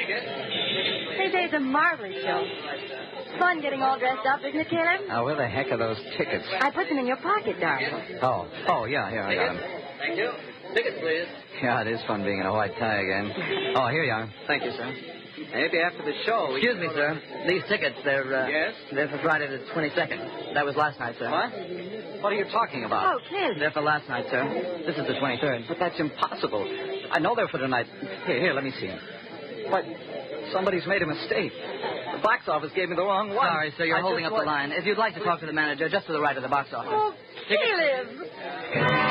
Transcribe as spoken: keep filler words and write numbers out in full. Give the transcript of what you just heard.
They say it's a marvelous show. Fun getting all dressed up, isn't it, Caleb? Now, where the heck are those tickets? I put them in your pocket, darling. Oh, oh, yeah, here, I got them. Thank you. Tickets, please. Yeah, it is fun being in a white tie again. Oh, here you are. Thank you, sir. Maybe after the show... Excuse me, sir. These tickets, they're, uh... Yes? They're for Friday the twenty-second. That was last night, sir. What? What are you talking about? Oh, Caleb. They're for last night, sir. This is the twenty-third. But that's impossible. I know they're for tonight. Here, here, let me see. But somebody's made a mistake. The box office gave me the wrong one. Sorry, sir, you're I holding just up want... the line. If you'd like to talk to the manager, just to the right of the box office. Oh, Caleb.